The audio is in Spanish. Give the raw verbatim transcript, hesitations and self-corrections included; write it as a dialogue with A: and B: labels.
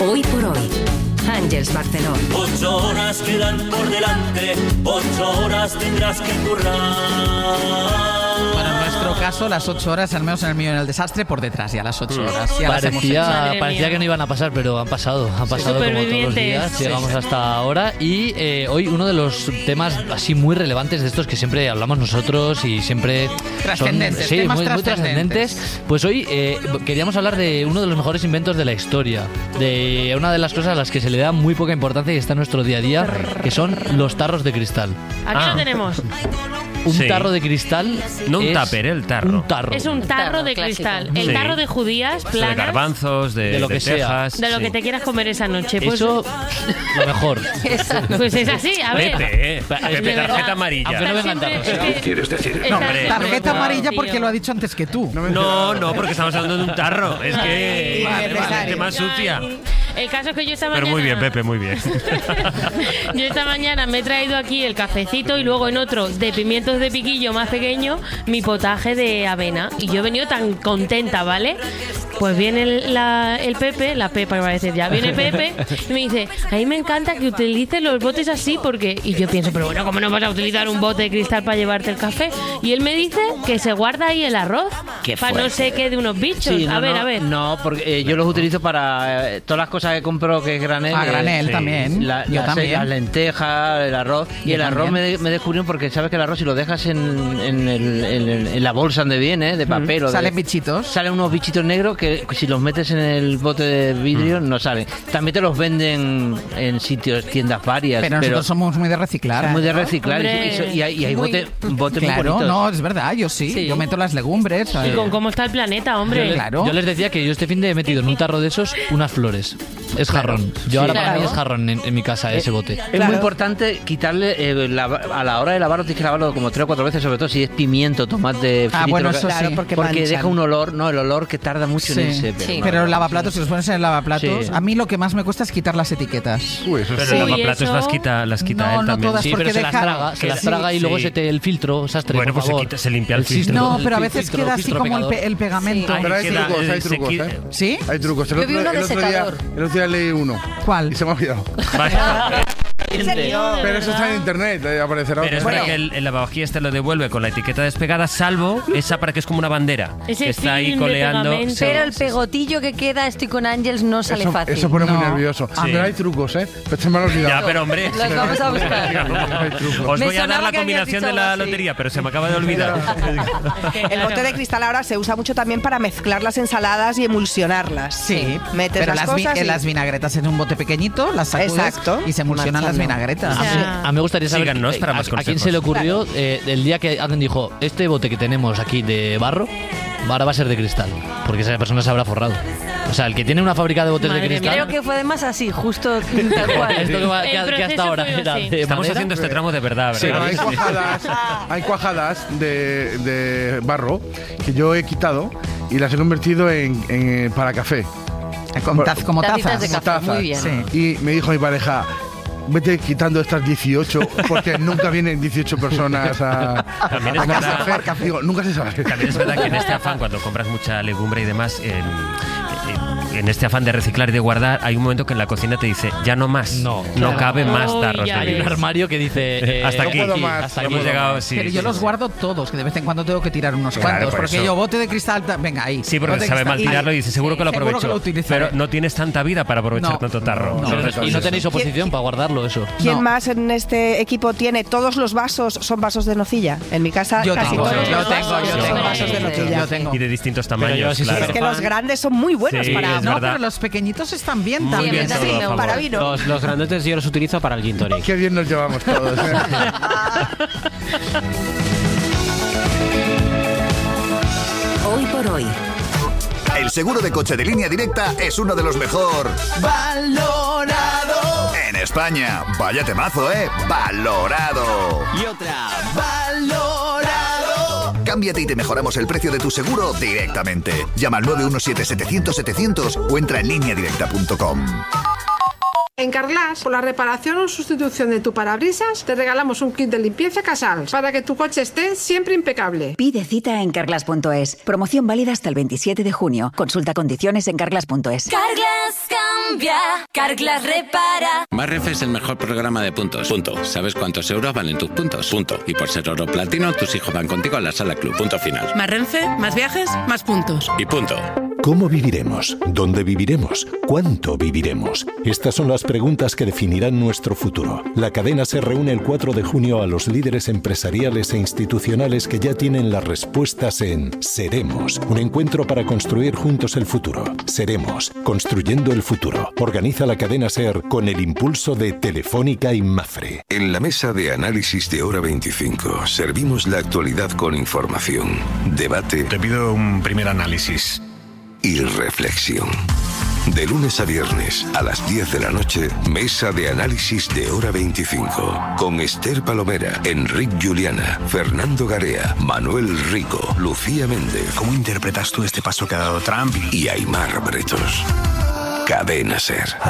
A: Hoy por hoy, Àngels Barceló.
B: Ocho horas quedan por delante, ocho horas tendrás que currar.
C: Bueno, en nuestro caso, las ocho horas, al menos en el mío en el desastre, por detrás ya las ocho horas. Ya
D: parecía parecía que no iban a pasar, pero han pasado. Han pasado como todos los días.
E: Sí,
D: llegamos
E: sí.
D: hasta ahora. Y eh, hoy uno de los temas así muy relevantes de estos que siempre hablamos nosotros y siempre
C: trascendentes,
D: son, sí,
C: temas
D: muy, muy
C: trascendentes.
D: trascendentes. Pues hoy eh, queríamos hablar de uno de los mejores inventos de la historia. De una de las cosas a las que se le da muy poca importancia y está en nuestro día a día, que son los tarros de cristal.
E: Aquí ah. lo tenemos.
D: Un
F: sí.
D: tarro de cristal.
F: No un
D: es
F: tupper, el tarro.
D: Un tarro.
E: Es un tarro, tarro de clásico. Cristal. El
F: sí.
E: tarro de judías, planas.
F: De garbanzos, de,
D: de lo que
F: de tejas.
E: Sea. De lo sí. que te quieras comer esa noche. Pues,
D: eso, lo mejor.
E: Pues es así, a ver.
F: Pepe, eh. Pepe, tarjeta amarilla.
D: Aunque no vengan tarros.
G: ¿Qué quieres decir?
C: No, tarjeta amarilla porque lo ha dicho antes que tú.
F: No, no, porque estamos hablando de un tarro. Es que
E: vale,
F: vale, gente más sucia.
E: El caso es que yo esta
F: Pero
E: mañana...
F: muy bien, Pepe, muy bien.
E: Yo esta mañana me he traído aquí el cafecito y luego en otro de pimientos de piquillo más pequeño mi potaje de avena. Y yo he venido tan contenta, ¿vale? Pues viene el, la, el Pepe, la Pepa iba a decir ya, viene Pepe y me dice, a mí me encanta que utilices los botes así porque... Y yo pienso, pero bueno, ¿cómo no vas a utilizar un bote de cristal para llevarte el café? Y él me dice que se guarda ahí el arroz para no sé qué de unos bichos.
H: Sí, no,
E: a ver,
H: no,
E: a ver.
H: No, porque eh, yo los utilizo para eh, todas las cosas que compro que es granel.
C: A granel
H: eh,
C: también.
H: La,
C: yo
H: las,
C: también.
H: Las lentejas, el arroz. Y
C: yo
H: el arroz
C: también.
H: me, me descubrieron porque sabes que el arroz si lo dejas en, en, el, en, el, en la bolsa donde viene, de papel. Mm. O de,
C: salen bichitos.
H: Salen unos bichitos negros que si los metes en el bote de vidrio mm. no salen. También te los venden en sitios, tiendas varias.
C: Pero nosotros pero somos muy de reciclar.
H: Muy de reciclar.
E: Hombre,
H: y, y, y hay, y hay
E: muy,
H: botes bote
C: claro,
H: muy bonitos.
C: No, es verdad, yo sí. sí. Yo meto las legumbres.
E: Y con cómo está el planeta, hombre.
D: Yo les,
C: claro.
D: yo les decía que yo este fin de he metido en un tarro de esos unas flores. Es jarrón. Yo
H: sí,
D: ahora
H: claro.
D: para mí es jarrón en, en mi casa, ese bote.
H: Es
C: claro.
H: muy importante quitarle, eh, la, a la hora de lavarlo tienes que lavarlo como tres o cuatro veces, sobre todo si es pimiento, tomate, frito.
C: Ah, bueno, eso
H: claro,
C: sí.
H: Porque, porque deja un olor, no, el olor que tarda mucho
C: sí.
H: en irse.
C: Pero, sí. pero el lavaplatos, si los pones en el lavaplatos, sí. a mí lo que más me cuesta es quitar las etiquetas.
F: Uy, eso pero sí. el lavaplatos eso... las quita, las quita
C: no,
F: él
C: no
F: también.
C: Todas
D: sí,
C: porque
D: pero se
C: deja...
D: las traga, se las traga sí, y luego sí. se te el filtro, sastre,
F: bueno,
D: por
F: pues
D: favor.
F: se, quita, se limpia el filtro.
C: No, pero a veces
D: filtro,
C: queda así como el, pe el pegamento.
G: Sí. Pero hay
F: queda,
G: trucos, hay
F: eh,
G: trucos,
F: quita...
G: ¿eh?
C: ¿Sí?
G: Hay trucos. El
I: Yo
G: otro,
I: vi uno
G: el
I: de
G: otro día, el otro día leí uno.
C: ¿Cuál?
G: Y se me ha olvidado. Pero eso está en internet, eh, aparecerá.
F: Pero es
G: bueno.
F: verdad que el, el lavavajillas te lo devuelve con la etiqueta despegada, salvo esa para que es como una bandera.
E: Ese
F: que está ahí coleando.
I: Sí. Pero el pegotillo que queda, estoy con Ángels, no sale
G: eso,
I: fácil.
G: Eso pone
C: no.
G: muy nervioso.
F: Sí.
G: Pero hay trucos, ¿eh? Pero se me han olvidado.
F: Ya, pero hombre.
I: Los vamos a buscar.
F: Os
I: Me
F: voy a dar la
I: que
F: combinación de la
I: así.
F: lotería, pero se me acaba de olvidar.
J: El bote de cristal ahora se usa mucho también para mezclar las ensaladas y emulsionarlas.
C: Sí,
J: metes
C: pero
J: las,
C: las,
J: cosas
C: vi
J: y...
C: las vinagretas en un bote pequeñito, las sacudes
J: Exacto.
C: y se emulsionan las vinagretas.
E: O sea,
D: a, mí, a mí me gustaría saber
F: Síganos para
D: a,
F: más
D: a quién se le ocurrió eh, el día que alguien dijo, este bote que tenemos aquí de barro, ahora va a ser de cristal, porque esa persona se habrá forrado. O sea, el que tiene una fábrica de botes
E: Madre
D: de cristal...
I: Creo que fue además así, justo tal cual.
D: Esto que, va, que, que hasta ahora era
E: así.
D: de
F: Estamos
D: madera.
F: haciendo este tramo de verdad,
G: Sí,
F: ¿verdad?
G: hay cuajadas, hay cuajadas de, de barro que yo he quitado y las he convertido en, en para café.
C: Como, taz, como
I: Tacitas de
C: tazas.
I: café,
G: Como tazas.
I: muy bien.
C: Sí.
G: Y me dijo mi pareja, vete quitando estas dieciocho, porque nunca vienen dieciocho personas a,
F: También es
G: a
F: verdad.
G: tomar café. Digo, nunca se sabe.
F: También es verdad que en este afán, cuando compras mucha legumbre y demás, en, en, en este afán de reciclar y de guardar, hay un momento que en la cocina te dice, ya no más,
D: No,
F: no
D: claro.
F: cabe más
E: Uy,
F: tarros
E: ya
F: de
D: Hay un
F: vidrio.
D: armario que dice... eh,
F: Hasta
G: no
F: aquí,
G: puedo
F: aquí,
G: más,
F: hasta
G: no
F: aquí hemos
G: puedo
F: llegado.
G: más.
F: Sí,
C: Pero
F: sí,
C: yo
F: sí.
C: los guardo todos, que de vez en cuando tengo que tirar unos
G: Claro,
C: cuantos.
G: por
C: Porque
G: eso.
C: yo bote de cristal, venga ahí.
F: Sí, porque
C: bote de
F: sabe
C: cristal,
F: mal tirarlo y
C: ahí.
F: dice, seguro que lo
C: Seguro
F: aprovecho.
C: que lo utilizaré.
F: Pero no tienes tanta vida para aprovechar
C: No,
F: tanto tarro.
C: no,
F: ¿sabes?
D: y no tenéis oposición para guardarlo, eso.
J: ¿Quién
C: No.
J: más en este equipo tiene todos los vasos? Son vasos de nocilla. En mi casa
C: Yo
J: casi
C: tengo,
J: todos
C: yo
J: los
C: tengo,
J: vasos
C: yo
J: son
C: tengo,
J: vasos de
C: yo
J: nocilla.
C: yo tengo.
F: Y de distintos
D: Pero yo
F: tamaños,
D: sí soy
F: claro.
J: Es que los grandes son muy buenos
F: Sí,
J: para...
F: es
C: No,
F: verdad.
C: pero los pequeñitos están bien
F: Muy
C: también.
F: bien,
J: Sí,
F: todo a favor.
J: para vino.
H: Los, los grandotes yo los utilizo para el gin tonic.
G: Qué bien nos llevamos todos. ¿eh?
A: Hoy por hoy.
K: El seguro de coche de Línea Directa es uno de los mejor
C: Valorado
K: en España. Vaya temazo, ¿eh? Valorado.
C: y otra valorado.
K: Cámbiate y te mejoramos el precio de tu seguro directamente. Llama al nueve uno siete, setecientos, setecientos o entra en línea directa punto com.
L: En Carglass, por la reparación o sustitución de tu parabrisas, te regalamos un kit de limpieza Casals para que tu coche esté siempre impecable.
M: Pide cita en carglass punto es. Promoción válida hasta el veintisiete de junio. Consulta condiciones en carglass punto es.
N: Carglass cambia. Carglass repara.
O: Más Renfe es el mejor programa de puntos. Punto. ¿Sabes cuántos euros valen tus puntos? Punto. Y por ser oro platino, tus hijos van contigo a la sala club. Punto final.
P: Más Renfe, más viajes, más puntos.
O: Y punto.
Q: ¿Cómo viviremos? ¿Dónde viviremos? ¿Cuánto viviremos? Estas son las preguntas que definirán nuestro futuro. La cadena se reúne el cuatro de junio a los líderes empresariales e institucionales que ya tienen las respuestas en Seremos, un encuentro para construir juntos el futuro. Seremos, construyendo el futuro. Organiza la cadena SER con el impulso de Telefónica y Mafre.
R: En la mesa de análisis de Hora veinticinco servimos la actualidad con información, debate.
S: Te pido un primer análisis.
R: Y reflexión. De lunes a viernes a las diez de la noche, mesa de análisis de Hora veinticinco. Con Esther Palomera, Enric Juliana, Fernando Garea, Manuel Rico, Lucía Méndez.
S: ¿Cómo interpretas tú este paso que ha dado Trump?
R: Y Aimar Bretos. Cadena SER.